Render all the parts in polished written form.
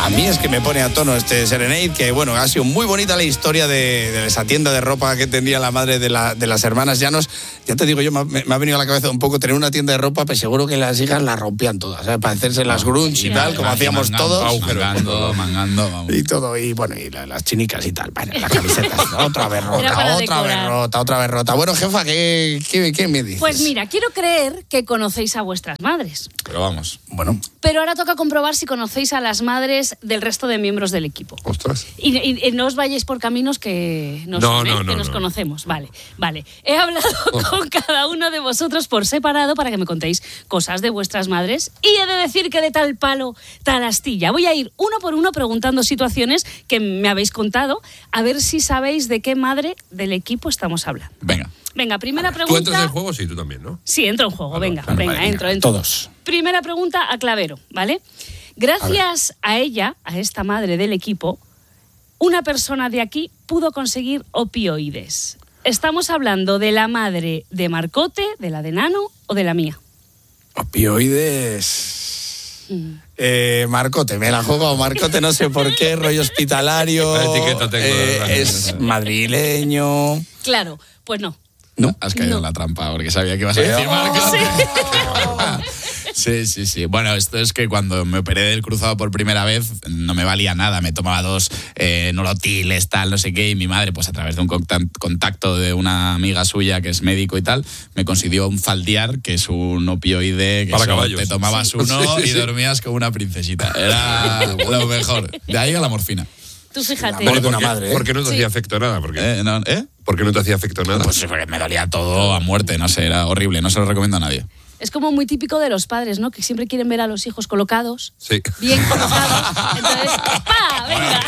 mí es que me pone a tono este Serenade, que bueno, ha sido muy bonita la historia de esa tienda de ropa que tendría la madre de las hermanas Llanos. Ya te digo yo, me ha venido a la cabeza un poco tener una tienda de ropa, pero seguro que las hijas la rompían todas, ¿sabes? Para hacerse las grunge y tal, como hacíamos todos. Mangando, vamos. Y todo, y bueno, y las chinicas y tal. Bueno, las camisetas, otra vez rota. Bueno, jefa, ¿qué me dices? Pues mira, quiero creer que conocéis a vuestras madres. Pero vamos. Bueno. Pero ahora toca comprobar si conocéis a las madres del resto de miembros del equipo. Ostras. Y no os vayáis por caminos que nos conocemos. Vale. He hablado con cada uno de vosotros por separado para que me contéis cosas de vuestras madres. Y he de decir que de tal palo, tal astilla. Voy a ir uno por uno preguntando situaciones que me habéis contado, a ver si sabéis de qué madre del equipo estamos hablando. Venga, primera pregunta. ¿Tú entras en el juego? Sí, tú también, ¿no? Sí, entro en juego. Venga, entro. Todos. Primera pregunta a Clavero, ¿vale? Gracias a ella, a esta madre del equipo, una persona de aquí pudo conseguir opioides. ¿Estamos hablando de la madre de Marcote, de la de Nano o de la mía? Opioides. Marcote, me la juego a Marcote, no sé por qué, rollo hospitalario. La etiqueta tengo, es madrileño. Claro, pues no. ¿No? Has caído en la trampa porque sabía que ibas a decir Marcote. Sí. Bueno, esto es que cuando me operé del cruzado por primera vez no me valía nada. Me tomaba 2 Nolotiles, tal, no sé qué. Y mi madre, pues a través de un contacto de una amiga suya que es médico y tal, me consiguió un Faldiar, que es un opioide que para caballos. Te tomabas uno y dormías como una princesita. Era lo mejor. De ahí a la morfina. Tú fíjate. de una madre, ¿eh? ¿Por qué no te hacía efecto nada? ¿Por qué no te hacía efecto nada? Pues porque me dolía todo a muerte, no sé, era horrible, no se lo recomiendo a nadie. Es como muy típico de los padres, ¿no? Que siempre quieren ver a los hijos colocados. Sí. Bien colocados. Entonces, ¡pa! ¡Venga!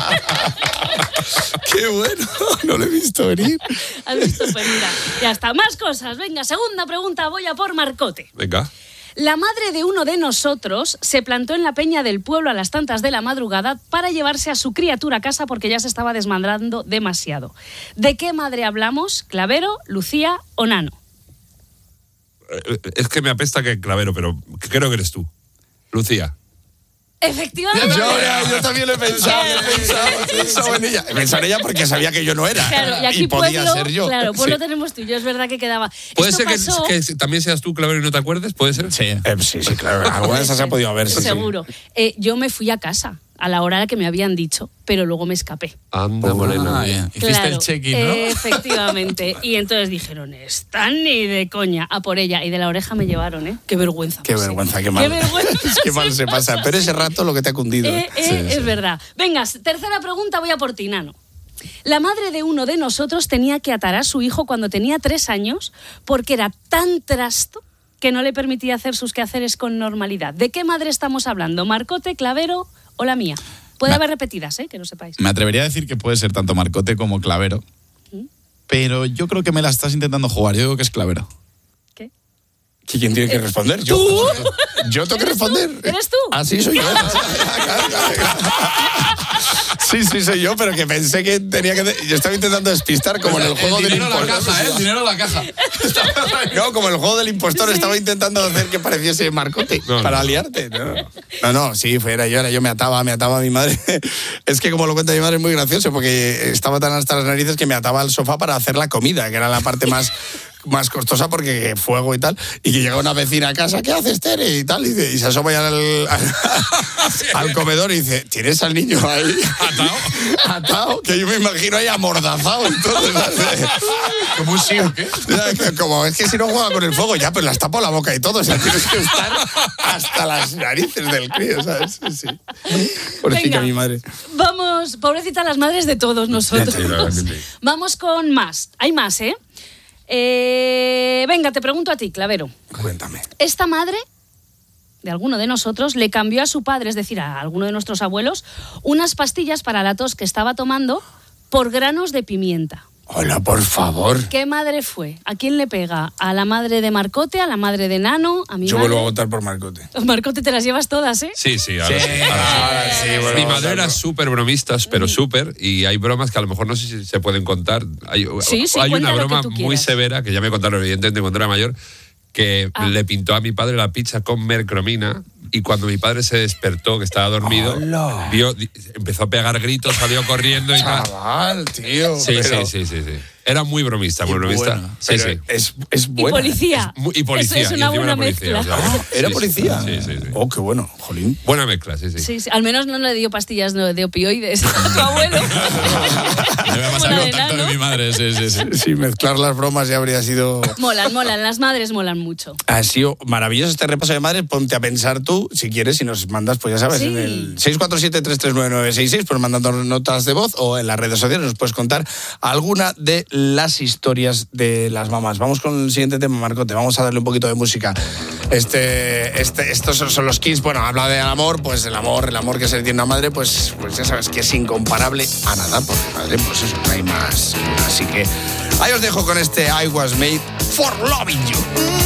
¡Qué bueno! No lo he visto venir. Has visto, pues mira, ya está. Más cosas. Venga, segunda pregunta, voy a por Marcote. Venga. La madre de uno de nosotros se plantó en la peña del pueblo a las tantas de la madrugada para llevarse a su criatura a casa porque ya se estaba desmadrando demasiado. ¿De qué madre hablamos? ¿Clavero, Lucía o Nano? Es que me apesta que Clavero, pero creo que eres tú. Lucía. Efectivamente. Yo también lo he pensado. En ella. He pensado en ella porque sabía que yo no era. Claro, y aquí podía pueblo, ser yo. Claro, pueblo tenemos tú. Yo es verdad que quedaba. ¿Puede Esto ser pasó... que también seas tú, Clavero, y no te acuerdes? ¿Puede ser? Sí. Sí, claro. Alguna de esas se ha podido ver. Sí. Seguro. Yo me fui a casa a la hora que me habían dicho, pero luego me escapé. Anda, morena. Hiciste el check-in, ¿no? Efectivamente. Y entonces dijeron, están ni de coña, a por ella. Y de la oreja me llevaron, ¿eh? Qué vergüenza. Qué vergüenza, qué mal. Qué vergüenza. Qué mal se pasa. Pero ese rato lo que te ha cundido. Es verdad. Venga, tercera pregunta, voy a por ti, Nano. La madre de uno de nosotros tenía que atar a su hijo cuando tenía 3 años porque era tan trasto que no le permitía hacer sus quehaceres con normalidad. ¿De qué madre estamos hablando? ¿Marcote, Clavero o la mía? Puede haber repetidas, que no sepáis. Me atrevería a decir que puede ser tanto Marcote como Clavero, pero yo creo que me la estás intentando jugar. Yo digo que es Clavero. ¿Qué? ¿Quién tiene que responder? ¿Yo? ¿Tú? ¿Yo tengo que responder? ¿Eres tú? Ah, sí, soy yo. Sí, soy yo, pero que pensé que tenía que... Yo estaba intentando despistar como en el juego del impostor. El dinero en la caja. No, como en el juego del impostor estaba intentando hacer que pareciese Marcote para liarte. No, sí, era yo me ataba a mi madre. Es que como lo cuenta mi madre es muy gracioso porque estaba tan hasta las narices que me ataba al sofá para hacer la comida, que era la parte más costosa porque fuego y tal, y que llega una vecina a casa, ¿qué haces, Tere? Y tal, y se asoma ya al comedor y dice, ¿tienes al niño ahí? Atado, que yo me imagino ahí amordazado y todo, ¿sabes? ¿Como un sí o qué? Como es que si no juega con el fuego, ya, pero las tapo la boca y todo, o sea, tienes que estar hasta las narices del crío, ¿sabes? Sí. Pobrecita mi madre. Vamos, pobrecita las madres de todos nosotros. Vamos con más. Hay más, ¿eh? Venga, te pregunto a ti, Clavero. Cuéntame. Esta madre de alguno de nosotros le cambió a su padre, es decir, a alguno de nuestros abuelos, unas pastillas para la tos que estaba tomando por granos de pimienta. Hola, por favor. ¿Qué madre fue? ¿A quién le pega? ¿A la madre de Marcote? ¿A la madre de Nano? ¿A mi Yo madre? vuelvo a votar por Marcote. Marcote, te las llevas todas, ¿eh? Sí, ahora sí. Mi madre era súper bromistas, pero súper, y hay bromas que a lo mejor no sé si se pueden contar. Hay una broma muy severa, que ya me contaron evidentemente cuando era mayor, que le pintó a mi padre la pizza con mercromina y cuando mi padre se despertó, que estaba dormido, empezó a pegar gritos, salió corriendo y tal. Chaval, tío. Sí. Era muy bromista, muy bromista. Bueno, sí. Es buena. Y policía. Y policía. Es una buena mezcla. ¿Era policía? Sí. Oh, qué bueno, jolín. Buena mezcla, sí. Sí, al menos no le dio pastillas de opioides a tu abuelo. Me voy a pasar el contacto de mi madre, sí. Sí, mezclar las bromas ya habría sido... Molan, las madres molan mucho. Ha sido maravilloso este repaso de madres. Ponte a pensar tú, si quieres, y nos mandas, pues ya sabes, en el 647-339-966, pues mandando notas de voz o en las redes sociales nos puedes contar alguna de las historias de las mamás. Vamos con el siguiente tema, Marcote. Vamos a darle un poquito de música. Estos son los Kings. Bueno, habla de amor, pues el amor que se le tiene a una madre, pues ya sabes que es incomparable a nada, porque madre, pues eso, no hay más. Así que ahí os dejo con este I Was Made for Loving You.